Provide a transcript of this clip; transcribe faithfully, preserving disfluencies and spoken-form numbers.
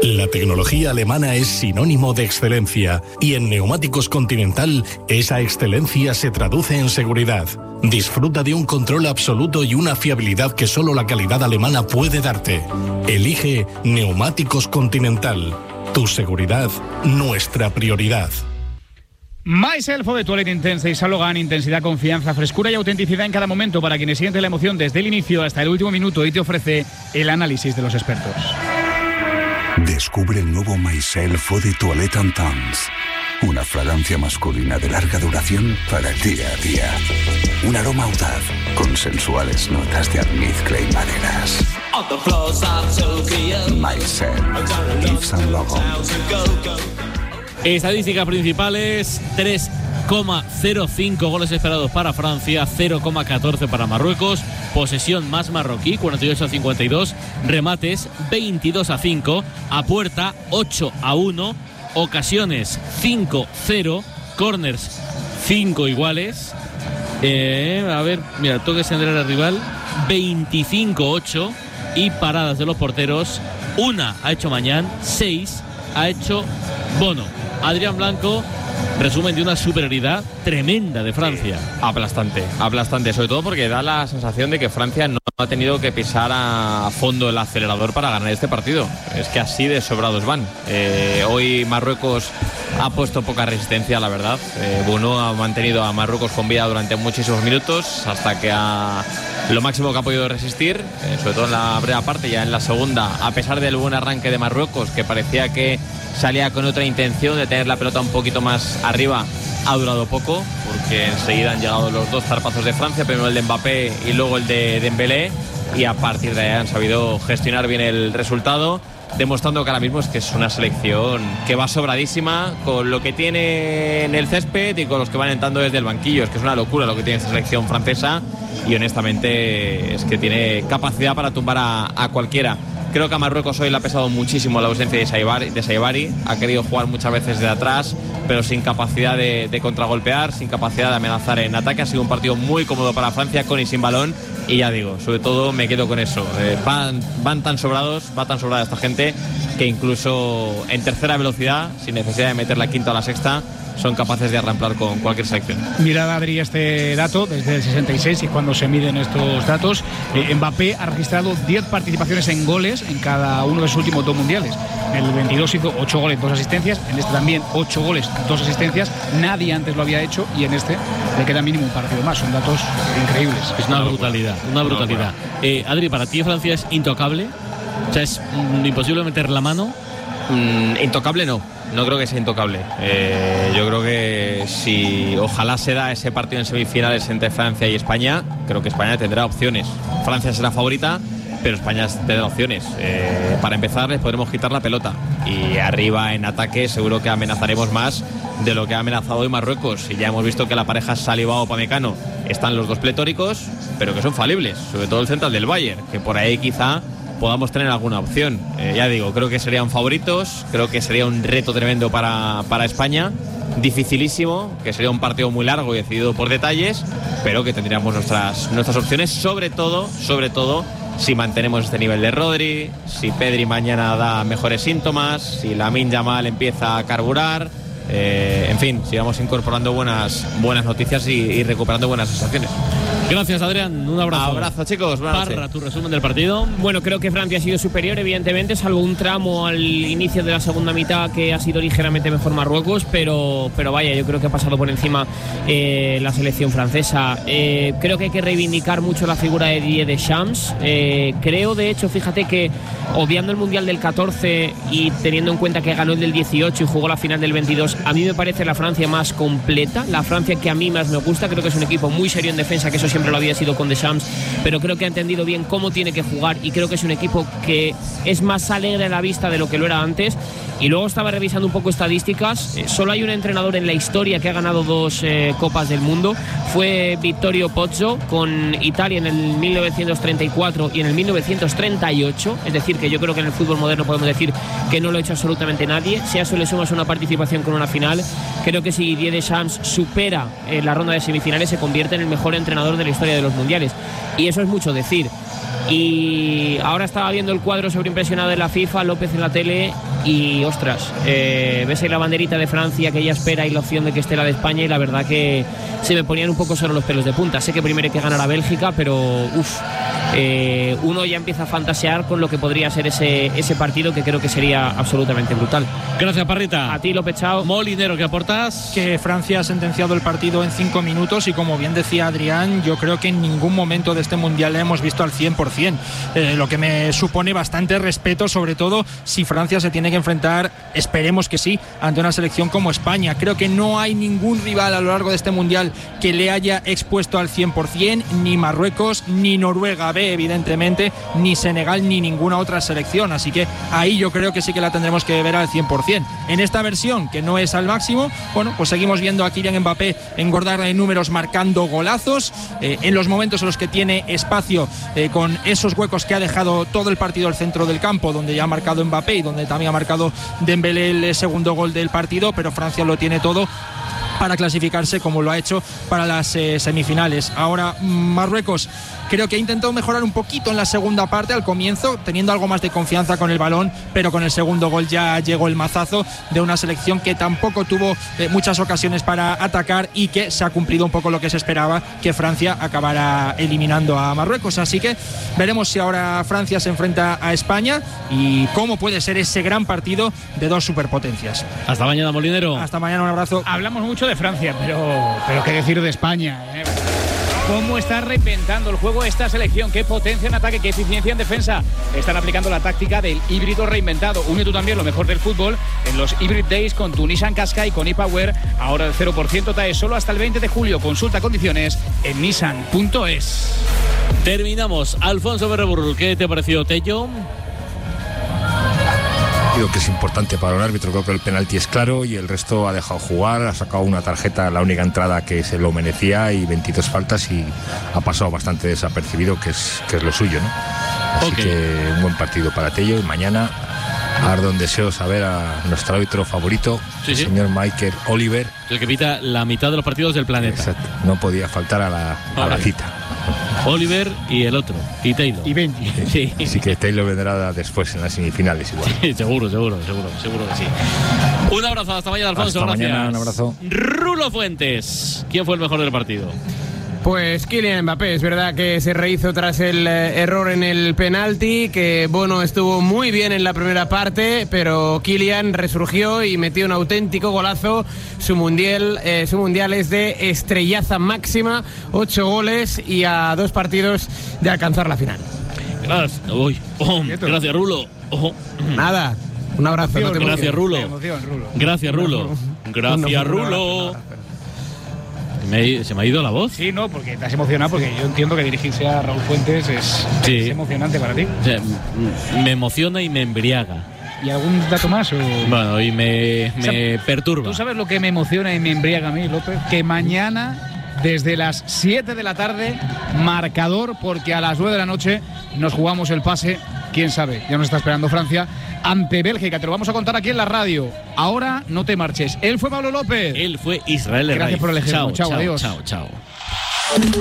La tecnología alemana es sinónimo de excelencia y en Neumáticos Continental esa excelencia se traduce en seguridad. Disfruta de un control absoluto y una fiabilidad que solo la calidad alemana puede darte. Elige Neumáticos Continental. Tu seguridad, nuestra prioridad. Myself de Toilette Intense y Salogan, intensidad, confianza, frescura y autenticidad en cada momento para quienes sienten la emoción desde el inicio hasta el último minuto y te ofrece el análisis de los expertos. Descubre el nuevo Myself de Toilette Intense. Una fragancia masculina de larga duración para el día a día. Un aroma audaz con sensuales notas de almizcle y maderas. Myself, Yves Saint Laurent. Estadísticas principales: tres coma cero cinco goles esperados para Francia, cero coma catorce para Marruecos. Posesión más marroquí, cuarenta y ocho a cincuenta y dos. Remates, veintidós a cinco. A puerta, ocho a uno. Ocasiones, cinco cero. Corners, cinco iguales. Eh, a ver, mira, toques en el rival, veinticinco ocho. Y paradas de los porteros, una ha hecho Mañán, seis ha hecho Bono. Adrián Blanco, resumen de una superioridad tremenda de Francia. Sí, aplastante, aplastante, sobre todo porque da la sensación de que Francia no ha tenido que pisar a fondo el acelerador para ganar este partido. Es que así de sobrados van. Eh, hoy Marruecos ha puesto poca resistencia, la verdad. Eh, Bono ha mantenido a Marruecos con vida durante muchísimos minutos, hasta que ha lo máximo que ha podido resistir, eh, sobre todo en la primera parte. Ya en la segunda, a pesar del buen arranque de Marruecos, que parecía que salía con otra intención de tener la pelota un poquito más arriba, ha durado poco, porque enseguida han llegado los dos zarpazos de Francia, primero el de Mbappé y luego el de Dembélé, y a partir de ahí han sabido gestionar bien el resultado, demostrando que ahora mismo es que es una selección que va sobradísima con lo que tiene en el césped y con los que van entrando desde el banquillo. Es que es una locura lo que tiene esta selección francesa, y honestamente es que tiene capacidad para tumbar a, a cualquiera. Creo que a Marruecos hoy le ha pesado muchísimo la ausencia de Saibari, de Saibari. Ha querido jugar muchas veces de atrás, pero sin capacidad de, de contragolpear, sin capacidad de amenazar en ataque. Ha sido un partido muy cómodo para Francia, con y sin balón. Y ya digo, sobre todo me quedo con eso. Eh, van, van tan sobrados, va tan sobrada esta gente, que incluso en tercera velocidad, sin necesidad de meter la quinta o la sexta, son capaces de arramplar con cualquier selección. Mirad, Adri, este dato desde el sesenta y seis, y cuando se miden estos datos, eh, Mbappé ha registrado diez participaciones en goles en cada uno de sus últimos dos mundiales. En el veintidós hizo ocho goles, dos asistencias, en este también ocho goles, dos asistencias. Nadie antes lo había hecho, y en este le queda mínimo un partido más. Son datos increíbles. Es una brutalidad, una brutalidad. Eh, Adri, ¿para ti Francia es intocable? O sea, ¿es mm, imposible meter la mano? Mm, intocable no. No creo que sea intocable. Eh, yo creo que si ojalá se da ese partido en semifinales entre Francia y España, creo que España tendrá opciones. Francia será favorita, pero España tendrá opciones. Eh, para empezar, les podremos quitar la pelota, y arriba en ataque seguro que amenazaremos más de lo que ha amenazado hoy Marruecos. Y ya hemos visto que la pareja Salivao-Upamecano están los dos pletóricos, pero que son falibles, sobre todo el central del Bayern, que por ahí quizá podamos tener alguna opción. Eh, ya digo, creo que serían favoritos, creo que sería un reto tremendo para, para España, dificilísimo, que sería un partido muy largo y decidido por detalles, pero que tendríamos nuestras, nuestras opciones, sobre todo, sobre todo, si mantenemos este nivel de Rodri, si Pedri mañana da mejores síntomas, si Lamine Yamal empieza a carburar. Eh, en fin, sigamos incorporando buenas, buenas noticias y, y recuperando buenas sensaciones. Gracias, Adrián. Un abrazo. Abrazo, chicos. Buenas Parra, noches. tu resumen del partido. Bueno, creo que Francia ha sido superior, evidentemente, salvo un tramo al inicio de la segunda mitad que ha sido ligeramente mejor Marruecos, pero, pero vaya, yo creo que ha pasado por encima eh, la selección francesa. Eh, creo que hay que reivindicar mucho la figura de Didier Deschamps. Eh, creo, de hecho, fíjate que obviando el Mundial del catorce y teniendo en cuenta que ganó el del dieciocho y jugó la final del veintidós, a mí me parece la Francia más completa, la Francia que a mí más me gusta. Creo que es un equipo muy serio en defensa, que eso siempre lo había sido con Deschamps, pero creo que ha entendido bien cómo tiene que jugar, y creo que es un equipo que es más alegre a la vista de lo que lo era antes. Y luego estaba revisando un poco estadísticas. Eh, solo hay un entrenador en la historia que ha ganado dos eh, Copas del Mundo. Fue Vittorio Pozzo con Italia en el mil novecientos treinta y cuatro y en el mil novecientos treinta y ocho. Es decir, que yo creo que en el fútbol moderno podemos decir que no lo ha hecho absolutamente nadie. Si a eso le sumas una participación con una final, creo que si Didier Deschamps supera eh, la ronda de semifinales, se convierte en el mejor entrenador de la historia de los mundiales. Y eso es mucho decir. Y ahora estaba viendo el cuadro sobreimpresionado de la FIFA, López en la tele, y ostras, eh, ves ahí la banderita de Francia que ella espera y la opción de que esté la de España, y la verdad que se me ponían un poco solo los pelos de punta. Sé que primero hay que ganar a Bélgica, pero uff, eh, uno ya empieza a fantasear con lo que podría ser ese, ese partido, que creo que sería absolutamente brutal. Gracias, Parrita. A ti, López, chao. Molinero, ¿qué aportas? Que Francia ha sentenciado el partido en cinco minutos y, como bien decía Adrián, yo creo que en ningún momento de este mundial le hemos visto al cien por cien, eh, lo que me supone bastante respeto, sobre todo si Francia se tiene que enfrentar, esperemos que sí, ante una selección como España. Creo que no hay ningún rival a lo largo de este mundial que le haya expuesto al cien por cien, ni Marruecos, ni Noruega B, evidentemente, ni Senegal, ni ninguna otra selección, así que ahí yo creo que sí que la tendremos que ver al cien por cien. En esta versión, que no es al máximo, bueno, pues seguimos viendo a Kylian Mbappé engordar en números, marcando golazos, eh, en los momentos en los que tiene espacio, eh, con esos huecos que ha dejado todo el partido al centro del campo, donde ya ha marcado Mbappé y donde también ha marcado Dembélé el segundo gol del partido, pero Francia lo tiene todo para clasificarse, como lo ha hecho para las eh, semifinales. Ahora Marruecos creo que ha intentado mejorar un poquito en la segunda parte, al comienzo teniendo algo más de confianza con el balón, pero con el segundo gol ya llegó el mazazo de una selección que tampoco tuvo eh, muchas ocasiones para atacar, y que se ha cumplido un poco lo que se esperaba, que Francia acabara eliminando a Marruecos. Así que veremos si ahora Francia se enfrenta a España y cómo puede ser ese gran partido de dos superpotencias. Hasta mañana, Molinero. Hasta mañana, un abrazo. Hablamos mucho de Francia, pero, pero qué decir de España, ¿eh? ¿Cómo está reinventando el juego esta selección? ¿Qué potencia en ataque, qué eficiencia en defensa? Están aplicando la táctica del híbrido reinventado. Une tú también lo mejor del fútbol en los Hybrid Days con tu Nissan Qashqai con ePower. Ahora el cero por ciento T A E solo hasta el veinte de julio. Consulta condiciones en nissan punto es. Terminamos. Alfonso Berreburul, ¿qué te ha parecido, Tello? Creo que es importante para el árbitro, creo que el penalti es claro y el resto ha dejado jugar, ha sacado una tarjeta, la única entrada que se lo merecía, y veintidós faltas, y ha pasado bastante desapercibido, que es, que es lo suyo, ¿no? Así okay. que un buen partido para Tello, y mañana ardo en deseo saber a nuestro árbitro favorito, sí, el sí. señor Michael Oliver. El que pita la mitad de los partidos del planeta. Exacto, no podía faltar a la, a la cita. Oliver y el otro, y Taylor. Y Benji. Sí. Así que Taylor vendrá después en las semifinales igual. Sí, seguro, seguro, seguro, seguro que sí. Un abrazo, hasta mañana, Alfonso. Hasta gracias. Mañana, un abrazo. Rulo Fuentes, ¿quién fue el mejor del partido? Pues Kylian Mbappé, es verdad que se rehizo tras el eh, error en el penalti, que Bono estuvo muy bien en la primera parte, pero Kylian resurgió y metió un auténtico golazo. Su mundial, eh, su mundial es de estrellaza máxima, ocho goles y a dos partidos de alcanzar la final. Gracias, uy, oh, gracias Rulo. Oh. Nada, un abrazo. No te gracias Rulo. Emoción, Rulo. Gracias Rulo. Gracias Rulo. Me, ¿Se me ha ido la voz? Sí, no, porque te has emocionado, porque yo entiendo que dirigirse a Raúl Fuentes es, sí. es emocionante para ti. O sea, me emociona y me embriaga. ¿Y algún dato más? O... Bueno, y me, me o sea, perturba. ¿Tú sabes lo que me emociona y me embriaga a mí, López? Que mañana, desde las siete de la tarde, marcador, porque a las nueve de la noche nos jugamos el pase. Quién sabe, ya nos está esperando Francia ante Bélgica. Te lo vamos a contar aquí en la radio. Ahora no te marches. Él fue Pablo López. Él fue Israel Herraiz. Gracias por el ejemplo. Chao, chao, chao, adiós. Chao, chao.